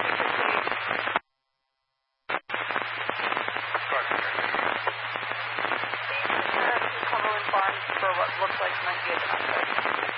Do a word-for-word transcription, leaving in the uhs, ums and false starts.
Please return to Cumberland Farms for what looks like might be a domestic.